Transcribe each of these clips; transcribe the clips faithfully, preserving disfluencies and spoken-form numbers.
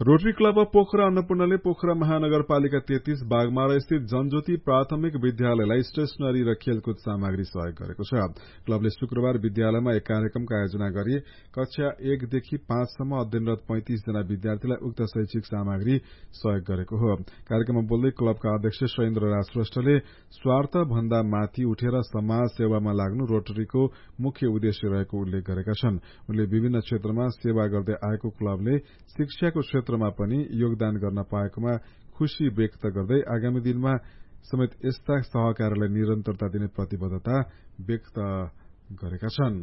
Rotary club of Pokhara अन्नपूर्णले Pokhara महानगरपालिका तेत्तीस बागमारा स्थित जनज्योति प्राथमिक विद्यालयलाई स्टेशनरी र खेलकुद सामग्री सहयोग गरेको छ। क्लबले शुक्रबार विद्यालयमा एक कार्यक्रमको आयोजना गरी कक्षा एकदेखि पाँचसम्म अध्ययनरत पैंतिस जना विद्यार्थीलाई उक्त शैक्षिक सामग्री सहयोग गरेको हो। कार्यक्रममा बोल्दै क्लबका अध्यक्ष शैलेन्द्र राज श्रेष्ठले स्वार्थ भन्दा माथि उठेर समाज सेवामा लाग्नु रोटरीको मुख्य उद्देश्य रहेको उल्लेख गरेका छन्। उनले विभिन्न क्षेत्रमा सेवा गर्दै आएको क्लबले शिक्षाको क्षेत्रमा पनि योगदान गर्न पाएकोमा खुशी व्यक्त गर्दै आगामी दिनमा समेत यस्ता सहकारीलाई निरन्तरता दिने प्रतिबद्धता व्यक्त गरेका छन्।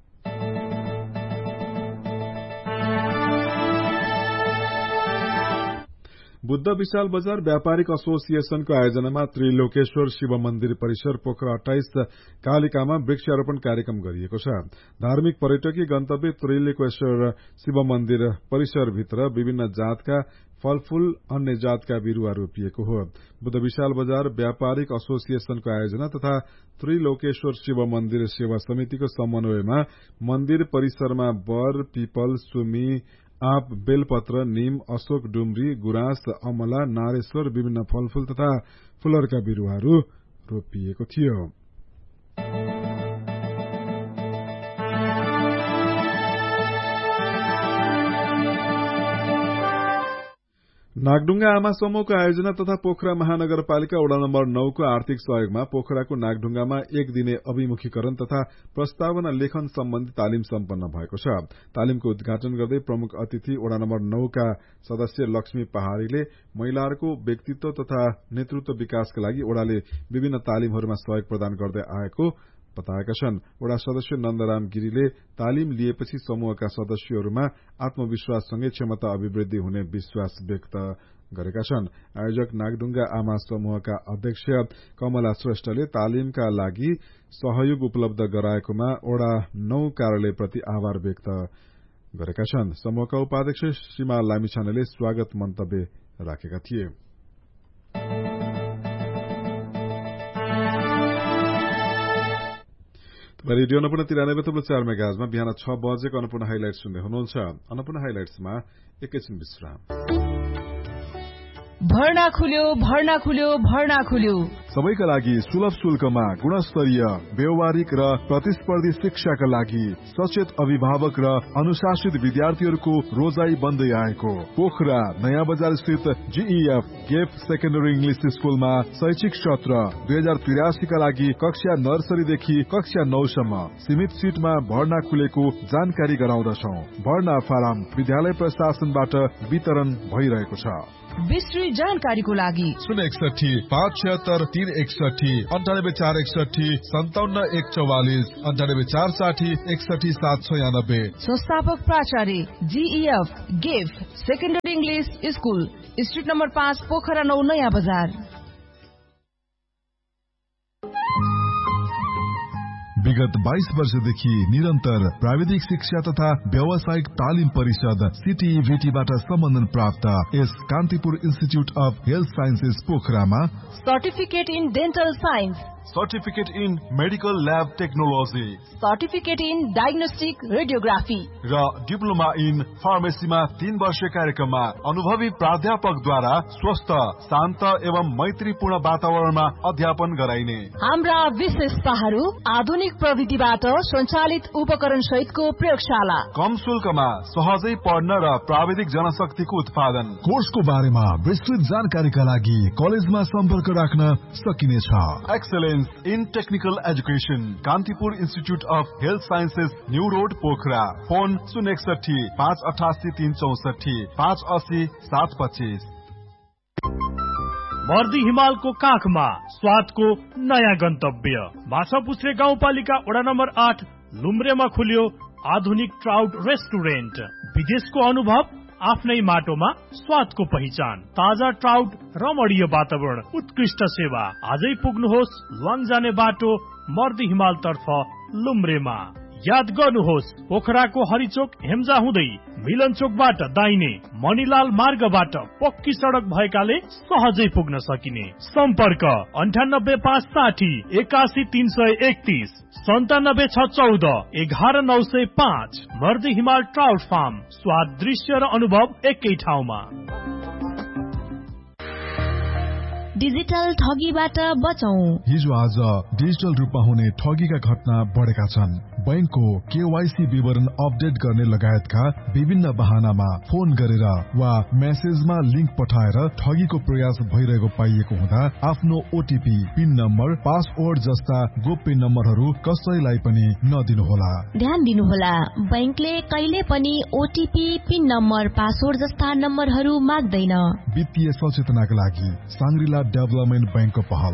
बुद्ध विशाल बजार व्यापारिक एसोसिएशनको आयोजनामा त्रिलोकेश्वर शिव मन्दिर परिसर पोखरा अट्ठाइस कालिकामा वृक्षारोपण कार्यक्रम गरिएको छ। धार्मिक पर्यटकीय गन्तव्य त्रिलोकेश्वर शिव मन्दिर परिसरभित्र विभिन्न जातका फलफूल अन्य जातका बिरूवा रोपिएको हो। बुद्ध विशाल बजार व्यापारिक एसोसिएशनको आयोजना तथा त्रिलोकेश्वर शिव मन्दिर सेवा समितिको समन्वयमा मन्दिर परिसरमा बर, पीपल, सुमी, आँप, बेलपत्र, नीम, अशोक डुम्री, गुराँस, अमला, नारेश्वर विभिन्न फलफूल तथा फूलहरूका बिरूवाहरू रोपिएको थियो। नागढुङ्गा आमा समूहको आयोजना तथा पोखरा महानगरपालिका वडा नम्बर नौ को आर्थिक सहयोगमा पोखराको नागढुङ्गामा एक दिने अभिमुखीकरण तथा प्रस्तावना लेखन सम्बन्धी तालिम सम्पन्न भएको छ। तालिमको उद्घाटन गर्दै प्रमुख अतिथि वडा नम्बर नौ का सदस्य लक्ष्मी पहाड़ीले महिलाहरूको व्यक्तित्व तथा नेतृत्व विकासका लागि वडाले विभिन्न तालिमहरूमा सहयोग प्रदान गर्दै आएको बताएका छन्। वडा सदस्य नन्दराम गिरीले तालिम लिएपछि समूहका सदस्यहरूमा आत्मविश्वाससँगै क्षमता अभिवृद्धि हुने विश्वास व्यक्त गरेका छन्। आयोजक नागढुङ्गा आमा समूहका अध्यक्ष कमला श्रेष्ठले तालिमका लागि सहयोग उपलब्ध गराएकोमा वडा नौ कार्यालयप्रति आभार व्यक्त गरेका छन्। समूहका उपाध्यक्ष सीमा लामिछानेले स्वागत मन्तव्य राखेका थिए। रेडियो अन्नपूर्ण तिरानब्बे दशमलव चार मेगाहर्जमा बिहान छ बजेको अन्नपूर्ण हाइलाइट सुन्दै हुनुहुन्छ। अन्नपूर्ण हाइलाइट्समा एकैछिन विश्राम। भर्ना खुल्यो भर्ना खुल्यो भर्ना खुल्यो सबैका लागि सुलभ शुल्कमा गुणस्तरीय व्यावहारिक र प्रतिस्पर्धी शिक्षाका लागि सचेत अभिभावक र अनुशासित विद्यार्थीहरूको रोजाई बन्दै आएको पोखरा नयाँ बजार स्थित जीईएफ गेफ सेकेन्डरी इंग्लिश स्कूलमा शैक्षिक सत्र दुई हजार तिरासी का लागि कक्षा नर्सरीदेखि कक्षा नौसम्म सीमित सीटमा भर्ना खुलेको जानकारी गराउँदछौ। भर्ना फारम विद्यालय प्रशासनबाट वितरण भइरहेको छ। विस्तृत जानकारीको लागि शून्य एकसठी पाँच छिहत्तर तीन एकसठी अन्ठानब्बे चार एकसठी सन्ताउन्न एक चौवालिस अन्ठानब्बे चार साठी एकसठी सात छयानब्बे। संस्थापक प्राचार्य GEF गेफ secondary English school street number पाँच पोखरा नौ नयाँ बजार। विगत बाइस वर्षदेखि निरन्तर प्राविधिक शिक्षा तथा व्यावसायिक तालिम परिषद सीटीईभीटीबाट सम्बन्धन प्राप्त यस Kantipur institute of health sciences पोखरामा certificate in dental science, certificate in medical lab technology, certificate in diagnostic radiography र डिप्लोमा इन फार्मेसीमा तीन वर्ष कार्यक्रममा अनुभवी प्राध्यापकद्वारा स्वस्थ शान्त एवं मैत्रीपूर्ण वातावरणमा अध्यापन गराइने। हाम्रा विशेषताहरू आधुनिक प्रविधिबाट सञ्चालित उपकरण सहितको प्रयोगशाला, कम शुल्कमा सहजै पढ्न र प्राविधिक जनशक्तिको उत्पादन। कोर्सको बारेमा विस्तृत जानकारीका लागि कलेजमा सम्पर्क राख्न सकिनेछ। Excellence in technical education Kantipur institute of health sciences new road Pokhara. Phone शून्य एकसठी पाँच अठासी तीन चौसठी पाँच असी सात पच्चीस। मर्दी हिमालको काखमा स्वादको नयाँ गन्तव्य माछापुछ्रे गाउँपालिका वडा नम्बर आठ लुम्रेमा खुल्यो आधुनिक ट्राउट रेस्टुरेन्ट। विदेशको अनुभव आफ्नै माटोमा स्वादको पहिचान, ताजा ट्राउट, रमणीय वातावरण, उत्कृष्ट सेवा। आजै पुग्नुहोस् लङ जाने बाटो मर्दी हिमाल तर्फ लुम्रेमा। याद गर्नुहोस् पोखराको हरिचोक हेम्जा हुँदै मिलन चोकबाट दाहिने मणिलाल मार्गबाट पक्की सडक भएकाले सहजै पुग्न सकिने। सम्पर्क अन्ठानब्बे पाँच साठी एकासी तीन सय एकतीस सन्तानब्बे छ चौध एघार नौ सय पाँच। मर्दी हिमाल ट्राउट फार्म, स्वाद, दृश्य र अनुभव एकै ठाउँमा। डिजिटल ठगीबाट बचौं। हिजो आज डिजिटल रूपमा हुने ठगीका घटना बढेका छन्। बैंकको केवाईसी विवरण अपडेट गर्ने लगायतका विभिन्न बहानामा फोन गरेर वा मेसेजमा लिंक पठाएर ठगीको प्रयास भइरहेको पाइएको हुँदा आफ्नो ओटीपी, पिन नम्बर, पासवर्ड जस्ता गोप्य नम्बरहरू कसैलाई पनि नदिनुहोला। ध्यान दिनुहोला, बैंकले कहिले पनि ओटीपी, पिन नम्बर, पासवर्ड जस्ता नम्बरहरू माग्दैन। वित्तीय सचेतनाका लागि सांग्रिला डेभलपमेन्ट बैंकको पहल।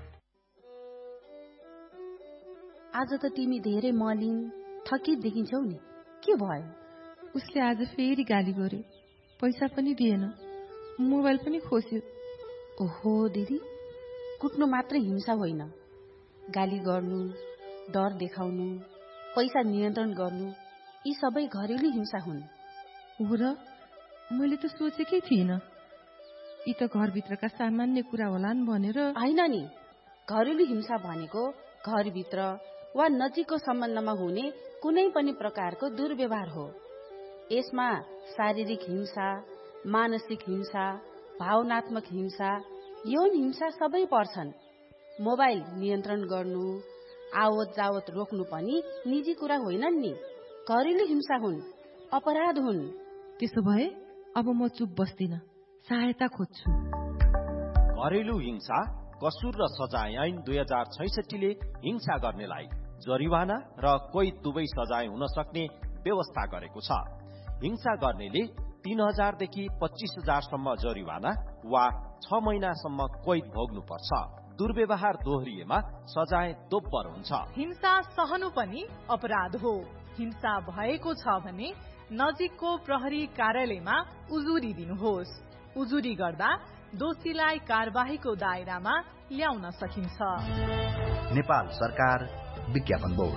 आज त तिमी धेरै मलिन थकित देखिन्छौ नि, के भयो? उसले आज फेरि गाली गर्यो, पैसा पनि दिएन, मोबाइल पनि खोस्यो। ओहो दिदी, कुट्नु मात्र हिंसा होइन, गाली गर्नु, डर देखाउनु, पैसा नियन्त्रण गर्नु, यी सबै घरेलु हिंसा हुन्। हो र, मैले त सोचेकै थिइनँ। यी त घरभित्रका सामान्य कुरा होलान् भनेर। होइन नि, घरेलु हिंसा भनेको घरभित्र वा नजिकको सम्बन्धमा हुने कुनै पनि प्रकारको दुर्व्यवहार हो। यसमा शारीरिक हिंसा, मानसिक हिंसा, भावनात्मक हिंसा, यौन हिंसा सबै पर्छन्। मोबाइल नियन्त्रण गर्नु, आवत जावत रोक्नु पनि निजी कुरा होइनन् नि, घरेलु हिंसा हुन्, अपराध हुन्। त्यसो भए अब म चुप बस्दिन, सहायता खोज्छु। घरेलु हिंसा कसुर र सजाय ऐन दुई हजार छैसठीले हिंसा गर्नेलाई जरिवाना र कोही दुवै सजाय हुन सक्ने व्यवस्था गरेको छ। हिंसा गर्नेले तीन हजारदेखि पच्चीस हजारसम्म जरिवाना वा छ महिनासम्म कैद भोग्नु पर्छ। दुर्व्यवहार दोहोरिएमा सजाय दोब्बर हुन्छ। हिंसा सहनु पनि अपराध हो। हिंसा भएको छ भने नजिकको प्रहरी कार्यालयमा उजुरी दिनुहोस्। उजुरी गर्दा दोषीलाई कारबाहीको दायरामा ल्याउन सकिन्छ। नेपाल सरकार, विज्ञापन बोर्ड।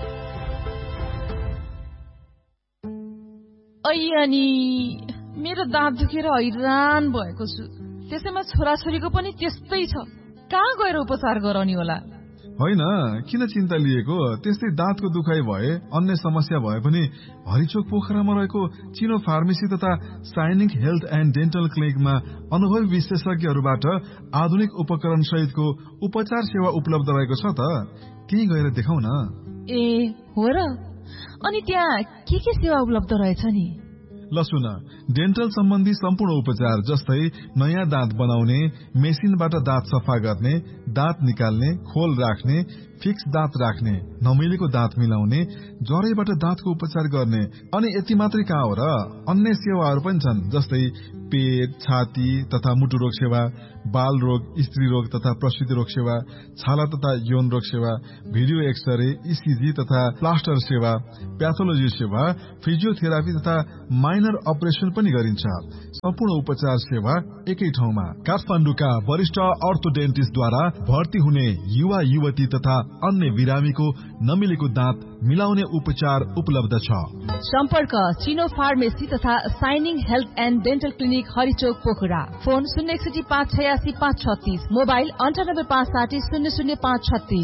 अनि मेरो दाँत दुखेर हैरान भएको छु, त्यसैमा छोराछोरीको पनि त्यस्तै छ। कहाँ गएर उपचार गराउने होला? होइन, किन चिन्ता लिएको? त्यस्तै दाँतको दुखाइ भए, अन्य समस्या भए पनि हरिचोक पोखरामा रहेको चिनो फार्मेसी तथा साइनिङ हेल्थ एन्ड डेन्टल क्लिनिकमा अनुभवी विशेषज्ञहरूबाट आधुनिक उपकरण सहितको उपचार सेवा उपलब्ध रहेको छ त। त्यही गएर देखाउ न। ए हो र? अनि त्यहाँ के के सेवा उपलब्ध रहेछ नि? ल सुन, डेन्टल सम्बन्धी सम्पूर्ण उपचार जस्तै नयाँ दाँत बनाउने, मेसिनबाट दाँत सफा गर्ने, दाँत निकाल्ने, खोल राख्ने, फिक्स दाँत राख्ने, नमिलेको दाँत मिलाउने, जरैबाट दाँतको उपचार गर्ने। अनि यति मात्रै कहाँ हो र, अन्य सेवाहरू पनि छन् जस्तै पेट, छाती तथा मुटु रोग सेवा, बाल रोग, स्त्री रोग तथा प्रसूति रोग सेवा, छाला तथा यौन रोग सेवा, भिडियो एक्सरे, इसिजी तथा प्लास्टर सेवा, प्याथोलोजी सेवा, फिजियोथेरापी तथा माइनर अपरेसन पनि गरिन्छ। सम्पूर्ण उपचार सेवा एकै ठाउँमा। काठमाडौँका वरिष्ठ अर्थोडेन्टिस्टद्वारा भर्ती हुने युवा युवती तथा अन्य बिरामीको नमिलेको दाँत मिलाउने उपचार उपलब्ध छ। सम्पर्क चिनो फार्मेसी तथा shining health and dental clinic, हरिचोक, Pokhara. Phone शून्य एकसठी पाँच छयासी पाँच छत्तीस, मोबाइल अन्ठानब्बे पाँच साठी शून्य शून्य पाँच छत्तीस।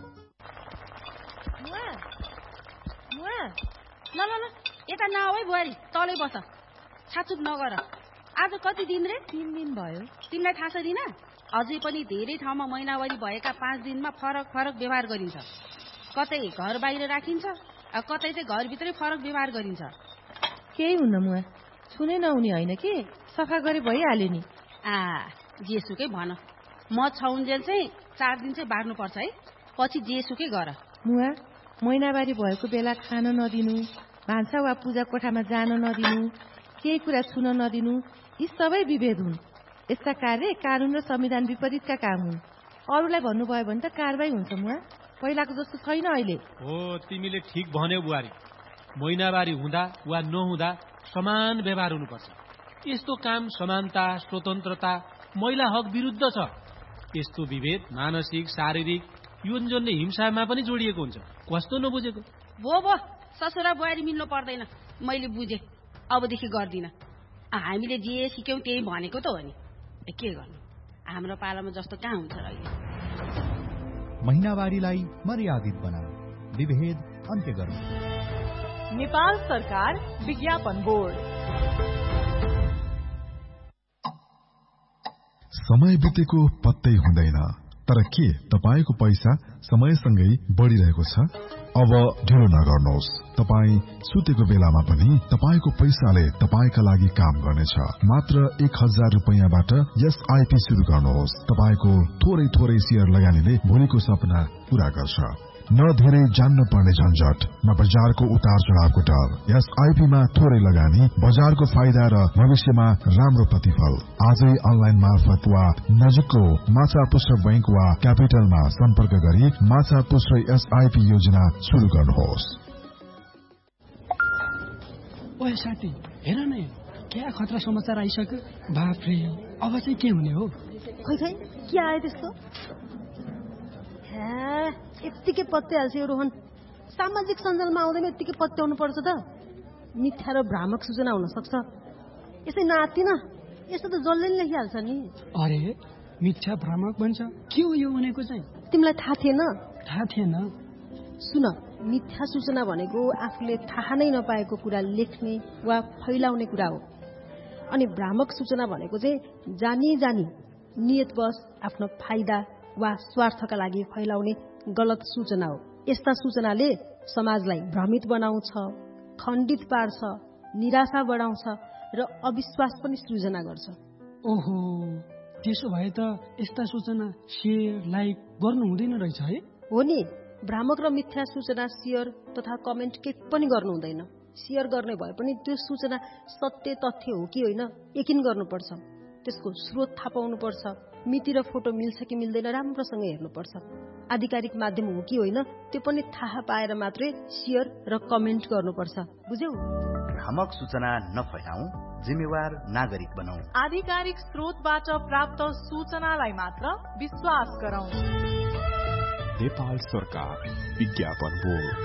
ल ल ल, यता नआऊ है बुहारी, तलै बस, छाचुक नगर। आज कति दिन रे? तीन दिन भयो। तिमीलाई थाहा छैन? अझै पनि धेरै ठाउँमा महिनावारी भएका पाँच दिनमा फरक फरक व्यवहार गरिन्छ। कतै घर बाहिर राखिन्छ, कतै चाहिँ घरभित्रै फरक व्यवहार गरिन्छ। केही हुन्न मुआ, छुनै नहुने होइन कि, सफा गरे भइहाल्यो नि। आ जेसुकै भन, म छाउन्जेल चाहिँ चार दिन चाहिँ बार्नुपर्छ है, पछि जेसुकै गर। मुआ, महिनावारी भएको बेला खान नदिनु, भान्सा वा पूजा कोठामा जान नदिनु, केही कुरा छुन नदिनु, यी सबै विभेद हुन्। यस्ता कार्य कानून र संविधान विपरीतका काम हुन्। अरूलाई भन्नुभयो भने त कारबाही हुन्छ। मुआ, पहिलाको जस्तो छैन अहिले। हो, तिमीले ठिक भन्यौ बुहारी। महिनावारी हुँदा वा नहुँदा समान व्यवहार हुनुपर्छ। यस्तो काम समानता, स्वतन्त्रता, महिला हक विरुद्ध छ। यस्तो विभेद मानसिक, शारीरिक, यौनजन्य हिंसामा पनि जोडिएको हुन्छ। कस्तो नबुझेको? भो भो, ससुरा बुहारी मिल्नु पर्दैन, मैले बुझे। अबदेखि गर्दिन। हामीले जे सिक्यौं त्यही भनेको त हो नि, के गर्नु, हाम्रो पालामा जस्तो कहाँ हुन्छ र अहिले। महिनावारीलाई मर्यादित बनाऊ, विभेद अन्त्य गरौँ। नेपाल सरकार विज्ञापन बोर्ड। समय बितेको पत्तै हुँदैन, तर के तपाईको पैसा समयसँगै बढ़िरहेको छ? अब ढिलो नगर्नुहोस्। तपाई सुतेको बेलामा पनि तपाईको पैसाले तपाईका लागि काम गर्नेछ। मात्र एक हजार रुपियाँबाट एसआईपी शुरू गर्नुहोस्। तपाईको थोरै थोरै शेयर लगानीले भोलिको सपना पूरा गर्छ। न धेरै जान्न पर्ने झन्झट, न बजारको उतार चढावको डर। एसआईपीमा थोरै लगानी, बजारको फाइदा र भविष्यमा राम्रो प्रतिफल। आजै अनलाइन मार्फत वा नजिकको माछापुच्छ्रे बैंक वा क्यापिटलमा सम्पर्क गरी माछापुच्छ्रे एसआईपी योजना शुरू गर्नुहोस्। ओए साथी, हेर न, क्या खतरा समाचार आइसक्यो। बाफ्रे, अब चाहिँ के हुने हो? खै खै के आयो त्यस्तो? यत्तिकै पत्याइहाल्छ यो रोहन। सामाजिक सञ्जालमा आउँदैन यत्तिकै पत्याउनु पर्छ त। मिथ्या र भ्रामक सूचना हुन सक्छ। यसै नातिन, यस्तो त जसले नि लेखिहाल्छ नि। अरे मिथ्या भ्रामक भन्छ, के हो यो भनेको चाहिँ? तिमीलाई थाहा थिएन? थाहा थिएन। सुन, मिथ्या सूचना भनेको आफूले थाहा नै नपाएको कुरा लेख्ने वा फैलाउने कुरा हो। अनि भ्रामक सूचना भनेको चाहिँ जानी जानी नियतवश आफ्नो फाइदा वा स्वार्थका लागि फैलाउने गलत सूचना हो। यस्ता सूचनाले समाजलाई भ्रमित बनाउँछ, खण्डित पार्छ, निराशा बढाउँछ र अविश्वास पनि सृजना गर्छ। ओहो, त्यसो भए त यस्ता सूचना शेयर लाइक गर्नु हुँदैन रहेछ है? हो नि, भ्रामक र मिथ्या सूचना शेयर तथा कमेन्ट केही पनि गर्नु हुँदैन। शेयर गर्ने भए पनि त्यो सूचना सत्य तथ्य हो कि होइन यकिन गर्नुपर्छ। त्यसको स्रोत थाहा पाउनुपर्छ। मिति र फोटो मिल्छ कि मिल्दैन राम्रोसँग हेर्नुपर्छ। आधिकारिक माध्यम हो कि होइन त्यो पनि थाहा पाएर मात्रै शेयर र कमेन्ट गर्नुपर्छ। बुझ्यौ? भ्रामक सूचना नफैलाऊ, जिम्मेवार नागरिक बनाऊ। आधिकारिक स्रोतबाट प्राप्त सूचनालाई मात्र विश्वास गरौँ। नेपाल सरकार विज्ञापन बोर्ड।